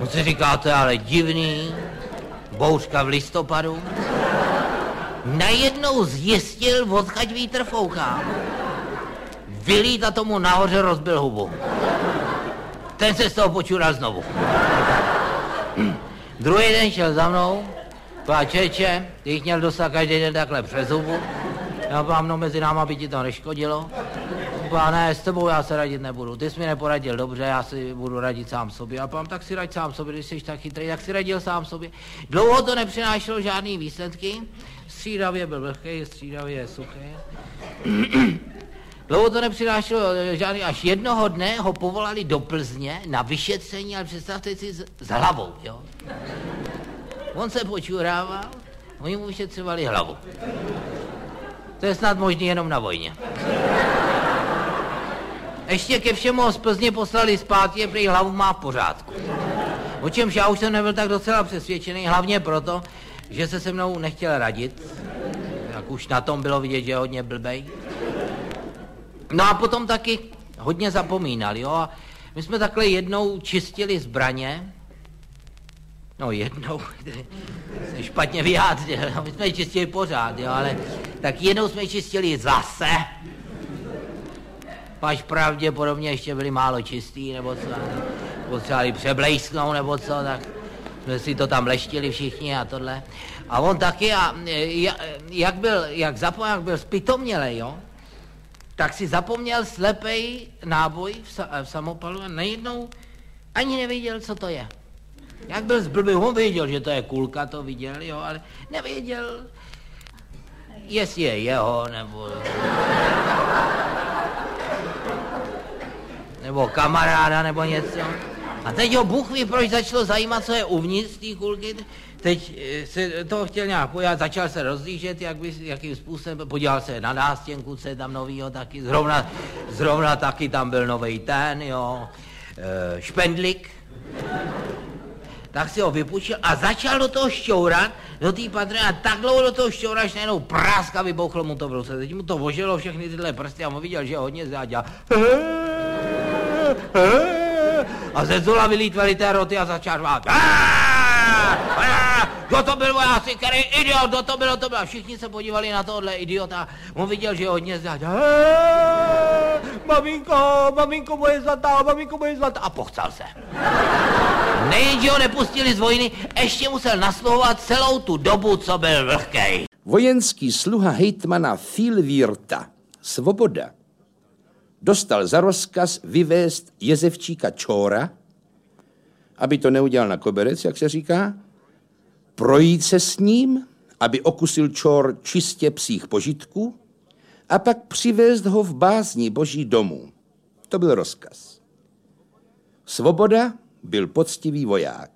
On si říká, to je ale divný, bouřka v listopadu. Najednou zjistil, odkud vítr fouká. Vylít a tomu nahoře rozbil hubu. Ten se z toho počural znovu. Druhý den šel za mnou, čeče, ty jich měl dostat každý den takhle přes hubu. Já vám, no mezi náma by ti to neškodilo. Ne, s tebou já se radit nebudu. Ty jsi mi neporadil dobře, já si budu radit sám sobě. A pán, tak si raď sám sobě, když jsi tak chytrý, tak si radil sám sobě. Dlouho to nepřinášelo žádný výsledky. Střídavě byl vlhkej, střídavě suchý. Dlouho to nepřinášelo žádný, až jednoho dne ho povolali do Plzně na vyšetření, ale představte si s hlavou, jo. On se počurával, oni mu vyšetřovali hlavu. To je snad možný jenom na vojně. Ještě ke všemu ho z Plzně poslali zpátky, prý hlavu má v pořádku. O čemž já už jsem nebyl tak docela přesvědčený, hlavně proto, že se mnou nechtěl radit. Jak už na tom bylo vidět, že je hodně blbej. No a potom taky hodně zapomínal, jo. A my jsme takhle jednou čistili zbraně. No jednou, jsem špatně vyjádřil, my jsme ji čistili pořád, jo, ale tak jednou jsme ji čistili zase. Až pravděpodobně ještě byli málo čistý, nebo co, potřebovali přeblejsknout, nebo co, tak jsme si to tam leštili všichni a tohle. A on taky, a jak byl zpytomělej, jo, tak si zapomněl slepej náboj v samopalu a najednou ani nevěděl, co to je. Jak byl zblbý, on věděl, že to je kulka, to viděl, jo, ale nevěděl, jestli je jeho, nebo kamaráda, nebo něco. A teď ho Bůh ví, proč začalo zajímat, co je uvnitř té kulky. Teď se toho chtěl nějak podívat, začal se rozlížet, jakým způsobem, podíval se na nástěnku, co je tam novýho taky, zrovna taky tam byl novej ten, jo, špendlik. Tak si ho vypůjčil a začal do toho šťourat, do té patry a tak dlouho do toho šťourat, že najednou práska vybouchlo mu to v ruce. Teď mu to vožilo všechny tyhle prsty a on viděl, že hodně záděl. A ze zdola vylítvaly té roty a začal řvát. Kdo to byl vojáci, který idiot, kdo to bylo. A všichni se podívali na tohle idiota. On viděl, že hodně záděl. Maminko moje zlatá. A pochcal se. Nejenže ho nepustili z vojny, ještě musel nasluhovat celou tu dobu, co byl vlhkej. Vojenský sluha hejtmana Filvírta Svoboda dostal za rozkaz vyvést jezevčíka Čóra, aby to neudělal na koberec, jak se říká, projít se s ním, aby okusil Čór čistě psích požitků a pak přivést ho v bázni Boží domů. To byl rozkaz. Svoboda byl poctivý voják.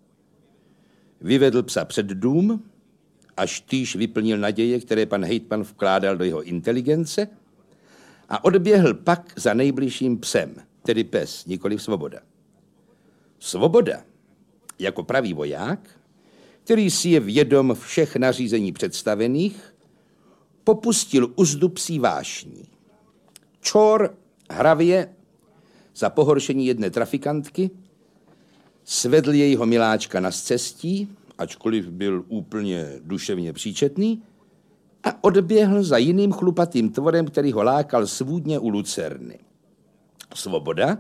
Vyvedl psa před dům, až týž vyplnil naděje, které pan hejtman vkládal do jeho inteligence, a odběhl pak za nejbližším psem, tedy pes, nikoliv Svoboda. Svoboda, jako pravý voják, který si je vědom všech nařízení představených, popustil uzdu psí vášní. Čór hravě za pohoršení jedné trafikantky svedl jejího miláčka na scestí, ačkoliv byl úplně duševně příčetný, a odběhl za jiným chlupatým tvorem, který ho lákal svůdně u lucerny. Svoboda,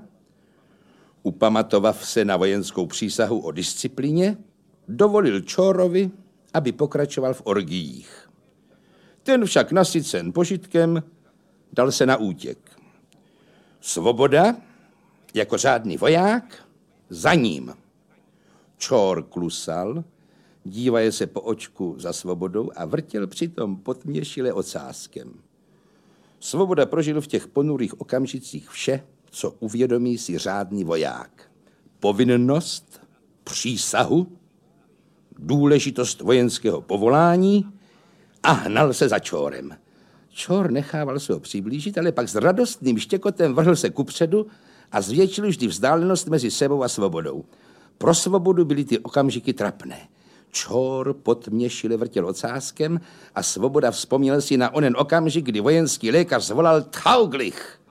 upamatovav se na vojenskou přísahu o disciplíně, dovolil Čórovi, aby pokračoval v orgiích. Ten však nasycen požitkem dal se na útěk. Svoboda, jako řádný voják, za ním. Čór klusal, dívaje se po očku za Svobodou a vrtěl přitom potměšile ocáskem. Svoboda prožil v těch ponurých okamžicích vše, co uvědomí si řádný voják. Povinnost, přísahu, důležitost vojenského povolání a hnal se za Čórem. Čór nechával se ho přiblížit, ale pak s radostným štěkotem vrhl se kupředu a zvětšil vždy vzdálenost mezi sebou a Svobodou. Pro Svobodu byly ty okamžiky trapné. Čór potměšile vrtěl ocáskem a Svoboda vzpomněl si na onen okamžik, kdy vojenský lékař zvolal Tauglich.